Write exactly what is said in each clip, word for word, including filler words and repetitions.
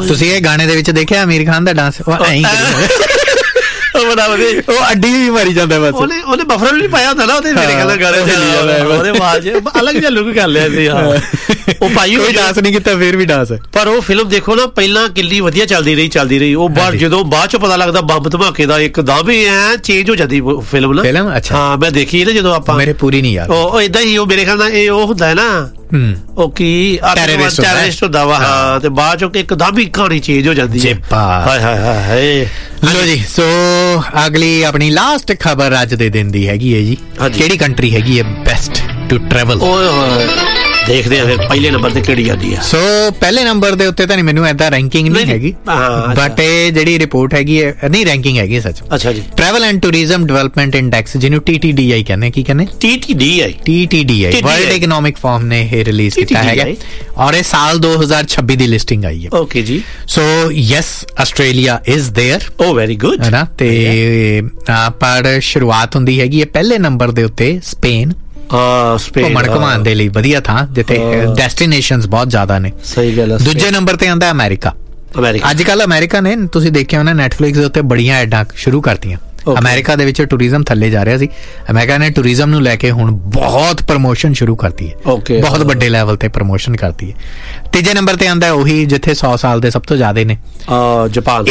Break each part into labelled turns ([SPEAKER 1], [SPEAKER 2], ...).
[SPEAKER 1] ਤੁਸੀਂ ਇਹ ਗਾਣੇ ਦੇ ਵਿੱਚ ਦੇਖਿਆ ਆਮੀਰ ਖਾਨ ਦਾ ਡਾਂਸ? ਉਹ ਐਂ ਬੜਾ ਵਧੀਆ, ਉਹ ਅੱਡੀ ਵੀ ਮਾਰੀ ਜਾਂਦਾ ਬਸ। ਉਹਨੇ ਉਹਨੇ ਬਫਰ ਵੀ ਨਹੀਂ ਪਾਇਆ ਹੁੰਦਾ ਨਾ ਉਹਦੇ, ਮੇਰੇ ਖਿਆਲ ਗਾਣੇ ਚੱਲੀ ਜਾਂਦਾ ਉਹਦੇ ਆਵਾਜ਼ ਅਲੱਗ ਜਿਹਾ ਲੁੱਕ ਕਰ ਲਿਆ ਸੀ। ਹਾਂ ਉਹ ਭਾਈ ਕੋਈ ਡਾਂਸ ਨਹੀਂ ਕੀਤਾ ਫਿਰ ਵੀ ਡਾਂਸ। ਪਰ ਉਹ ਫਿਲਮ ਦੇਖੋ ਨਾ, ਪਹਿਲਾਂ ਕਿੰਨੀ ਵਧੀਆ ਚੱਲਦੀ ਰਹੀ ਚੱਲਦੀ ਰਹੀ ਉਹ ਬਾਅਦ ਜਦੋਂ ਬਾਅਦ ਚ ਪਤਾ ਲੱਗਦਾ ਬੰਬ ਧਮਾਕੇ ਦਾ ਇੱਕਦਮ ਹੀ ਐ ਚੇਂਜ ਹੋ ਜਾਂਦੀ ਫਿਲਮ ਨਾ। ਫਿਲਮ ਅੱਛਾ ਹਾਂ ਮੈਂ ਦੇਖੀ ਨਾ ਜਦੋਂ ਆਪਾਂ, ਮੇਰੇ ਪੂਰੀ ਨਹੀਂ ਯਾਦ। ਉਹ ਏਦਾਂ ਹੀ ਉਹ ਮੇਰੇ ਖਿਆਲ ਨਾਲ ਇਹ ਉਹ ਹੁੰਦਾ ਹੈ ਨਾ ਉਹ ਕੀ ਟੈਰਰਿਸਟ ਹੁੰਦਾ ਵਾ। ਹਾਂ ਤੇ ਬਾਅਦ ਚੋਂ ਇੱਕਦਮ ਹੀ ਕਹਾਣੀ ਚੇਂਜ ਹੋ ਜਾਂਦੀ ਹੈ। ਹਾਏ ਹਾਏ ਹਾਏ। ਲੋ ਜੀ, ਸੋ ਅਗਲੀ ਆਪਣੀ ਲਾਸਟ ਖਬਰ ਅੱਜ ਦੇ ਦਿਨ ਦੀ ਹੈਗੀ ਹੈ ਜੀ, ਕਿਹੜੀ ਕੰਟਰੀ ਹੈਗੀ ਹੈ ਬੈਸਟ ਟੂ ਟਰੈਵਲ। ਦੇਖਦੇ ਆ ਫਿਰ ਪਹਿਲੇ ਨੰਬਰ ਤੇ ਕਿਹੜੀ ਆਉਂਦੀ ਆ। ਸੋ ਪਹਿਲੇ ਨੰਬਰ ਦੇ ਉੱਤੇ ਤਾਂ ਨਹੀਂ ਮੈਨੂੰ ਏਦਾਂ ਰੈਂਕਿੰਗ ਨਹੀਂ ਹੈਗੀ, ਬਟ ਇਹ ਜਿਹੜੀ ਰਿਪੋਰਟ ਹੈਗੀ ਹੈ ਨਹੀਂ ਰੈਂਕਿੰਗ ਹੈਗੀ ਸੱਚ। ਅੱਛਾ ਜੀ। Travel and tourism development index, ਜਿਹਨੂੰ ਟੀ ਟੀ ਡੀ ਆਈ ਕਹਿੰਦੇ। ਕੀ ਕਹਿੰਦੇ? T T D I T T D I world economic form ਨੇ ਇਹ ਰਿਲੀਜ਼ ਕੀਤਾ ਹੈਗਾ ਔਰ ਇਹ ਸਾਲ ਦੋ ਹਜ਼ਾਰ ਛੱਬੀ ਦੀ ਲਿਸਟਿੰਗ ਆਈ ਹੈ। ਓਕੇ ਜੀ। So yes Australia is there. O very good ਹੈ ਨਾ। ਤੇ ਪਰ ਸ਼ੁਰੂਆਤ ਹੁੰਦੀ ਹੈਗੀ ਹੈ ਪਹਿਲੇ ਨੰਬਰ ਦੇ ਉੱਤੇ ਸਪੇਨ। ਘੁੰਮਣ ਘੁਮਾਉਣ ਦੇ ਲਈ ਵਧੀਆ ਥਾਂ ਜਿੱਥੇ ਡੈਸਟੀਨੇਸ਼ਨਸ ਬਹੁਤ ਜ਼ਿਆਦਾ ਨੇ। ਸਹੀ ਗੱਲ ਹੈ। ਦੂਜੇ ਨੰਬਰ ਤੇ ਆਉਂਦਾ ਅਮਰੀਕਾ। ਅੱਜ ਕੱਲ ਅਮਰੀਕਾ ਨੇ ਤੁਸੀਂ ਦੇਖਿਆ ਹੋਣਾ ਨੈਟਫਲਿਕਸ ਦੇ ਉੱਤੇ ਬੜੀਆਂ ਐਡਾਂ ਸ਼ੁਰੂ ਕਰਤੀਆਂ। ਅਮਰੀਕਾ ਦੇ ਵਿੱਚ ਟੂਰਿਜ਼ਮ ਥੱਲੇ ਜਾ ਰਿਹਾ ਸੀ, ਅਮਰੀਕਾ ਨੇ ਟੂਰਿਜ਼ਮ ਨੂੰ ਲੈ ਕੇ ਹੁਣ ਬਹੁਤ ਪ੍ਰਮੋਸ਼ਨ ਸ਼ੁਰੂ ਕਰਤੀ ਹੈ, ਬਹੁਤ ਵੱਡੇ ਲੈਵਲ ਤੇ ਪ੍ਰਮੋਸ਼ਨ ਕਰਤੀ ਹੈ। ਤੀਜੇ ਨੰਬਰ ਤੇ ਆਉਂਦਾ ਉਹੀ ਜਿੱਥੇ ਸੌ ਸਾਲ ਦੇ ਸਭ ਤੋਂ ਜ਼ਿਆਦਾ ਨੇ, ਜਾਪਾਨ।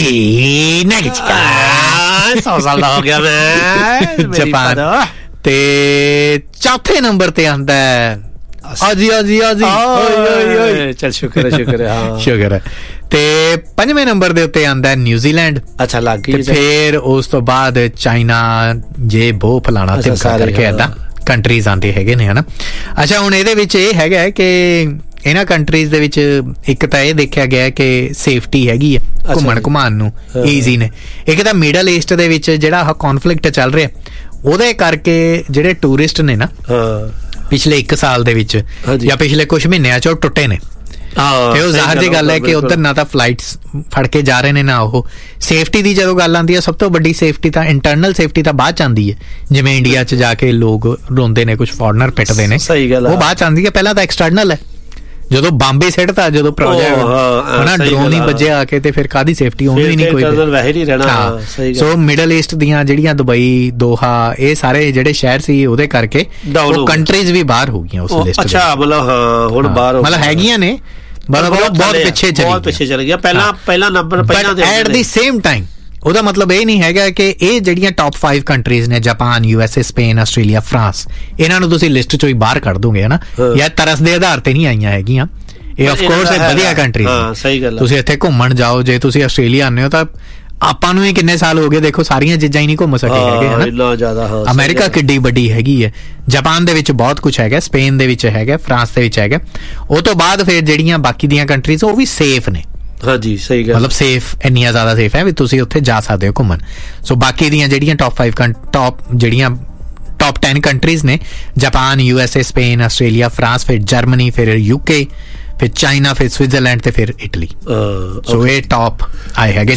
[SPEAKER 1] ਸੌ ਸਾਲ ਦਾ ਹੋ ਗਿਆ ਮੈਂ ਜਾਪਾਨ। ਤੇ ਚੌਥੇ ਨੰਬਰ ਤੇ ਆਂਦਾ ਆਜੀ ਆਜੀ ਆਜੀ ਚਲ ਸ਼ੁਕਰ ਹੈ ਸ਼ੁਕਰ ਹੈ ਸ਼ੁਕਰ ਹੈ। ਤੇ ਪੰਜਵੇਂ ਨੰਬਰ ਦੇ ਉੱਤੇ ਆਂਦਾ ਨਿਊਜ਼ੀਲੈਂਡ। ਅੱਛਾ ਲੱਗ ਗਈ। ਫਿਰ ਉਸ ਤੋਂ ਬਾਅਦ ਚਾਈਨਾ ਜੇ ਬੋ ਫਲਾਣਾ ਤਿਮਕਾ ਕਰਕੇ ਏਦਾਂ ਕੰਟਰੀਜ਼ ਆਉਂਦੇ ਹੈਗੇ ਨੇ ਹਨਾ। ਅੱਛਾ ਹੁਣ ਇਹਦੇ ਵਿੱਚ ਇਹ ਹੈਗਾ ਕਿ ਇਹਨਾਂ ਕੰਟਰੀਜ਼ ਦੇ ਵਿੱਚ ਇੱਕ ਤਾਂ ਇਹ ਦੇਖਿਆ ਗਿਆ ਕਿ ਸੇਫਟੀ ਹੈਗੀ ਹੈ ਘੁੰਮਣ ਘੁਮਾਉਣ ਨੂੰ, ਈਜ਼ੀ ਨੇ। ਇੱਕ ਤਾਂ ਮਿਡਲ ਈਸਟ ਦੇ ਵਿੱਚ ਜਿਹੜਾ ਆਹ ਕੌਨਫਲਿਕਟ ਚੱਲ ਰਿਹਾ ਉਹਦੇ ਕਰਕੇ ਜਿਹੜੇ ਟੂਰਿਸਟ ਨੇ ਨਾ ਪਿਛਲੇ ਇੱਕ ਸਾਲ ਦੇ ਵਿੱਚ ਜਾਂ ਪਿਛਲੇ ਕੁਛ ਮਹੀਨਿਆਂ ਚ ਉਹ ਟੁੱਟੇ ਨੇ। ਤੇ ਉਹ ਜ਼ਾਹਰ ਦੀ ਗੱਲ ਹੈ ਕਿ ਉੱਧਰ ਨਾ ਤਾਂ ਫਲਾਈਟਸ ਫੜ ਕੇ ਜਾ ਰਹੇ ਨੇ ਨਾ ਉਹ। ਸੇਫਟੀ ਦੀ ਜਦੋਂ ਗੱਲ ਆਉਂਦੀ ਹੈ ਸਭ ਤੋਂ ਵੱਡੀ ਸੇਫਟੀ ਤਾਂ ਇੰਟਰਨਲ ਸੇਫਟੀ ਤਾਂ ਬਾਅਦ ਚ ਆਉਂਦੀ ਹੈ। ਜਿਵੇਂ ਇੰਡੀਆ ਚ ਜਾ ਕੇ ਲੋਕ ਰੋਂਦੇ ਨੇ, ਕੁਛ ਫੋਰਨਰ ਪਿੱਟਦੇ ਨੇ, ਉਹ ਬਾਅਦ ਚ ਆਉਂਦੀ ਹੈ। ਪਹਿਲਾਂ ਤਾਂ ਐਕਸਟਰਨਲ ਹੈ, ਜਦੋਂ ਬੰਬੇ ਸਿੱਟਤਾ, ਜਦੋਂ ਪ੍ਰੋਜੈਕਟ ਡਰੋਨ ਹੀ ਵੱਜਿਆ ਆ ਕੇ, ਤੇ ਫਿਰ ਕਾਹਦੀ ਸੇਫਟੀ ਉਹਨੂੰ ਹੀ ਨਹੀਂ ਕੋਈ। ਸੋ ਮਿਡਲ ਈਸਟ ਦੀਆਂ ਜਿਹੜੀਆਂ ਦੁਬਈ, ਦੋਹਾ, ਇਹ ਸਾਰੇ ਜਿਹੜੇ ਸ਼ਹਿਰ ਸੀ ਉਹਦੇ ਕਰਕੇ ਉਹ ਕੰਟਰੀਜ਼ ਵੀ ਬਾਹਰ ਹੋ ਗਈਆਂ ਉਸ ਲਿਸਟ ਦੇ। ਅੱਛਾ ਮਤਲਬ ਹਾਂ ਹੁਣ ਬਾਹਰ ਮਤਲਬ ਹੈਗੀਆਂ ਨੇ, ਮਤਲਬ ਬਹੁਤ ਪਿੱਛੇ ਚਲੀ ਬਹੁਤ ਪਿੱਛੇ ਚਲ ਗਿਆ। ਪਹਿਲਾਂ ਪਹਿਲਾ ਨੰਬਰ ਪਹਿਲਾਂ ਦੇ ਐਟ ਦੀ ਸੇਮ ਟਾਈਮ ਉਹਦਾ ਮਤਲਬ ਇਹ ਨਹੀਂ ਹੈਗਾ ਕਿ ਇਹ ਜਿਹੜੀਆਂ ਟੌਪ ਫਾਈਵ ਕੰਟਰੀਜ਼ ਨੇ, Japan, U S A, Spain, Australia, France, ਇਹਨਾਂ ਨੂੰ ਤੁਸੀਂ ਲਿਸਟ ਚੋਂ ਹੀ ਬਾਹਰ ਕੱਢ ਦੋਗੇ ਹਨਾ, ਜਾਂ ਤਰਸ ਦੇ ਆਧਾਰ ਤੇ ਨਹੀਂ ਆਈਆਂ ਹੈਗੀਆਂ। ਇਹ ਆਫ ਕੋਰਸ ਇਹ ਵਧੀਆ ਕੰਟਰੀਜ਼ ਨੇ। ਸਹੀ ਗੱਲ। ਤੁਸੀਂ ਇੱਥੇ ਘੁੰਮਣ ਜਾਓ, ਜੇ ਤੁਸੀਂ ਆਸਟ੍ਰੇਲੀਆ ਆਉਂਦੇ ਹੋ ਤਾਂ ਆਪਾਂ ਨੂੰ ਹੀ ਕਿੰਨੇ ਸਾਲ ਹੋ ਗਏ ਦੇਖੋ, ਸਾਰੀਆਂ ਚੀਜ਼ਾਂ ਹੀ ਨਹੀਂ ਘੁੰਮ ਸਕੇ ਹੈਗੇ ਹਨਾ। ਅਮਰੀਕਾ ਕਿੱਡੀ ਵੱਡੀ ਹੈਗੀ ਹੈ, ਜਾਪਾਨ ਦੇ ਵਿੱਚ ਬਹੁਤ ਕੁਛ ਹੈਗਾ, ਸਪੇਨ ਦੇ ਵਿੱਚ ਹੈਗਾ, ਫਰਾਂਸ ਦੇ ਵਿੱਚ ਹੈਗਾ। ਉਹ ਤੋਂ ਬਾਅਦ ਫਿਰ ਜਿਹੜੀਆਂ ਬਾਕੀ ਦੀਆਂ ਕੰਟਰੀਜ਼ ਉਹ ਵੀ ਸੇਫ ਨੇ। ਹਾਂਜੀ ਸਹੀ ਗੱਲ। ਮਤਲਬ ਸੇਫ ਇੰਨੀਆਂ ਜ਼ਿਆਦਾ ਸੇਫ ਹੈ ਵੀ ਤੁਸੀਂ ਉੱਥੇ ਜਾ ਸਕਦੇ ਹੋ ਘੁੰਮਣ। ਸੋ ਬਾਕੀ ਦੀਆਂ ਜਿਹੜੀਆਂ ਟੌਪ ਫਾਈਵ ਟੌਪ ਜਿਹੜੀਆਂ ਟੌਪ ਟੈਨ ਕੰਟਰੀਜ਼ ਨੇ, Japan, U S A, Spain, Australia, France, ਫਿਰ ਜਰਮਨੀ, ਫਿਰ ਯੂਕੇ, ਫਿਰ ਚਾਈਨਾ, ਫਿਰ ਸਵਿਟਜ਼ਰਲੈਂਡ ਤੇ ਫਿਰ ਇਟਲੀ। ਸੋ ਇਹ ਟੌਪ ਆਏ ਹੈਗੇ।